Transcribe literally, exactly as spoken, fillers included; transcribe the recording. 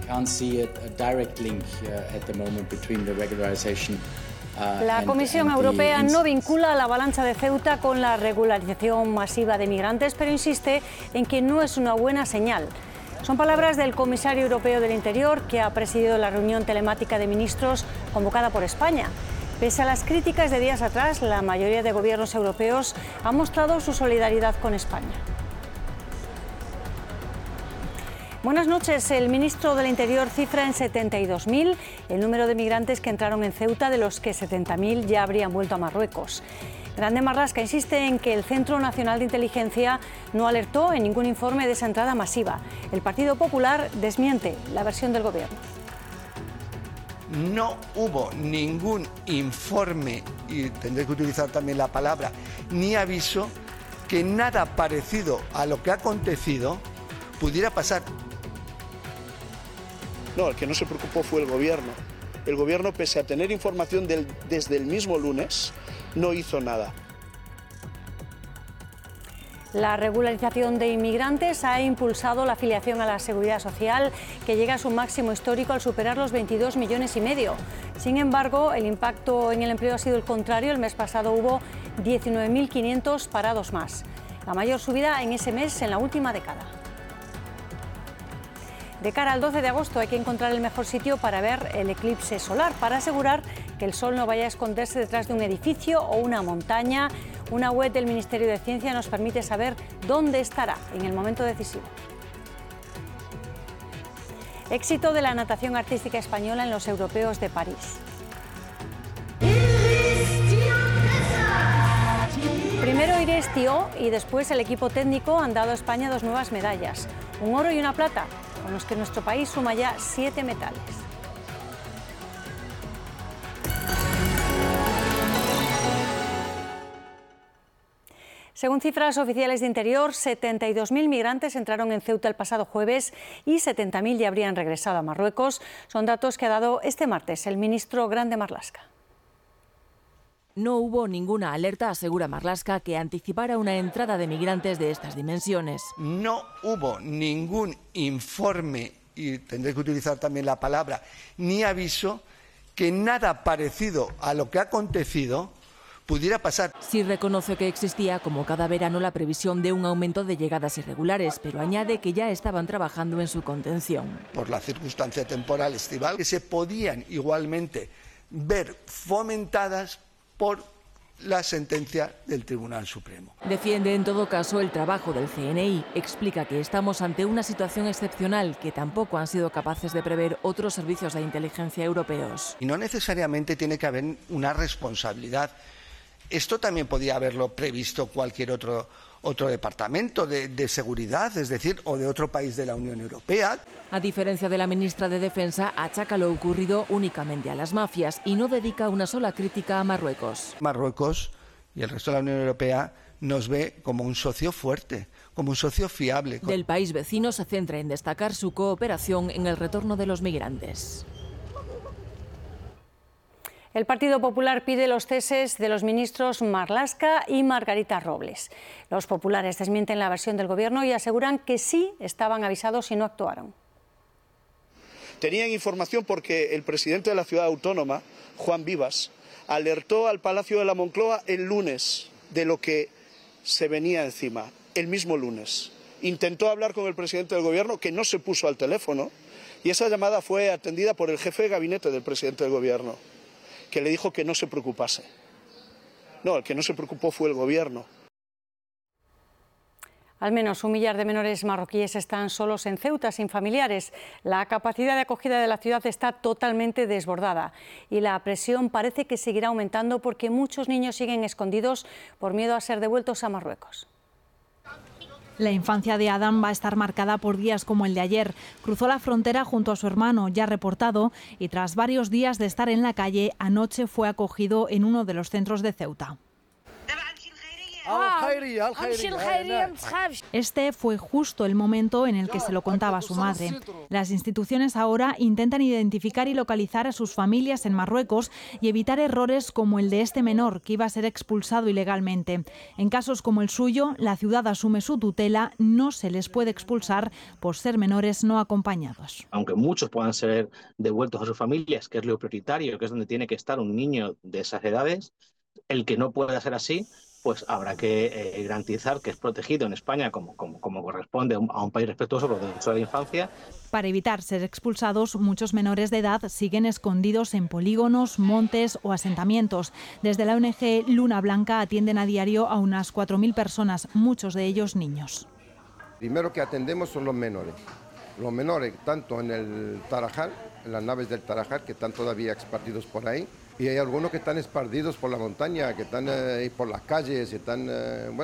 La Comisión Europea no vincula la avalancha de Ceuta con la regularización masiva de migrantes, pero insiste en que no es una buena señal. Son palabras del comisario europeo del Interior, que ha presidido la reunión telemática de ministros convocada por España. Pese a las críticas de días atrás, la mayoría de gobiernos europeos han mostrado su solidaridad con España. Buenas noches. El ministro del Interior cifra en setenta y dos mil el número de migrantes que entraron en Ceuta, de los que setenta mil ya habrían vuelto a Marruecos. Grande Marlaska insiste en que el Centro Nacional de Inteligencia no alertó en ningún informe de esa entrada masiva. El Partido Popular desmiente la versión del Gobierno. No hubo ningún informe, y tendré que utilizar también la palabra, ni aviso, que nada parecido a lo que ha acontecido pudiera pasar. No, el que no se preocupó fue el Gobierno. El Gobierno, pese a tener información del, desde el mismo lunes, no hizo nada. La regularización de inmigrantes ha impulsado la afiliación a la Seguridad Social, que llega a su máximo histórico al superar los veintidós millones y medio. Sin embargo, el impacto en el empleo ha sido el contrario. El mes pasado hubo diecinueve mil quinientos parados más, la mayor subida en ese mes en la última década. De cara al doce de agosto hay que encontrar el mejor sitio para ver el eclipse solar, para asegurar que el sol no vaya a esconderse detrás de un edificio o una montaña. Una web del Ministerio de Ciencia nos permite saber dónde estará en el momento decisivo. Éxito de la natación artística española en los europeos de París. Primero Irés Tío y después el equipo técnico han dado a España dos nuevas medallas, un oro y una plata, con los que nuestro país suma ya siete metales. Según cifras oficiales de Interior, setenta y dos mil migrantes entraron en Ceuta el pasado jueves y setenta mil ya habrían regresado a Marruecos. Son datos que ha dado este martes el ministro Grande Marlaska. No hubo ninguna alerta, asegura Marlaska, que anticipara una entrada de migrantes de estas dimensiones. No hubo ningún informe, y tendré que utilizar también la palabra, ni aviso, que nada parecido a lo que ha acontecido pudiera pasar. Sí reconoce que existía, como cada verano, la previsión de un aumento de llegadas irregulares, pero añade que ya estaban trabajando en su contención. Por la circunstancia temporal estival, que se podían igualmente ver fomentadas por la sentencia del Tribunal Supremo. Defiende en todo caso el trabajo del C N I. Explica que estamos ante una situación excepcional que tampoco han sido capaces de prever otros servicios de inteligencia europeos. Y no necesariamente tiene que haber una responsabilidad. Esto también podía haberlo previsto cualquier otro, otro departamento de, de seguridad, es decir, o de otro país de la Unión Europea. A diferencia de la ministra de Defensa, achaca lo ocurrido únicamente a las mafias y no dedica una sola crítica a Marruecos. Marruecos y el resto de la Unión Europea nos ve como un socio fuerte, como un socio fiable. Del país vecino se centra en destacar su cooperación en el retorno de los migrantes. El Partido Popular pide los ceses de los ministros Marlaska y Margarita Robles. Los populares desmienten la versión del Gobierno y aseguran que sí estaban avisados y no actuaron. Tenían información porque el presidente de la ciudad autónoma, Juan Vivas, alertó al Palacio de la Moncloa el lunes de lo que se venía encima, el mismo lunes. Intentó hablar con el presidente del Gobierno, que no se puso al teléfono, y esa llamada fue atendida por el jefe de gabinete del presidente del Gobierno, que le dijo que no se preocupase. No, el que no se preocupó fue el Gobierno. Al menos un millar de menores marroquíes están solos en Ceuta, sin familiares. La capacidad de acogida de la ciudad está totalmente desbordada y la presión parece que seguirá aumentando porque muchos niños siguen escondidos por miedo a ser devueltos a Marruecos. La infancia de Adán va a estar marcada por días como el de ayer. Cruzó la frontera junto a su hermano, ya reportado, y tras varios días de estar en la calle, anoche fue acogido en uno de los centros de Ceuta. Este fue justo el momento en el que se lo contaba a su madre. Las instituciones ahora intentan identificar y localizar a sus familias en Marruecos y evitar errores como el de este menor, que iba a ser expulsado ilegalmente. En casos como el suyo, la ciudad asume su tutela, no se les puede expulsar por ser menores no acompañados. Aunque muchos puedan ser devueltos a sus familias, que es lo prioritario, que es donde tiene que estar un niño de esas edades, el que no pueda ser así, pues habrá que eh, garantizar que es protegido en España como, como, como corresponde a un, a un país respetuoso de los derechos de la infancia. Para evitar ser expulsados, muchos menores de edad siguen escondidos en polígonos, montes o asentamientos. Desde la O N G Luna Blanca atienden a diario a unas cuatro mil personas, muchos de ellos niños. Primero que atendemos son los menores. Los menores, tanto en el Tarajal, en las naves del Tarajal, que están todavía esparcidos por ahí, y hay algunos que están esparcidos por la montaña, que están eh, por las calles, y están, eh, bueno,